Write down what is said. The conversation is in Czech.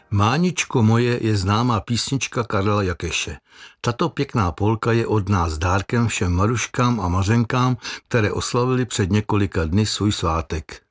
Máničko moje je známá písnička Karla Jakeše. Tato pěkná polka je od nás dárkem všem Maruškám a Mařenkám, které oslavili před několika dny svůj svátek.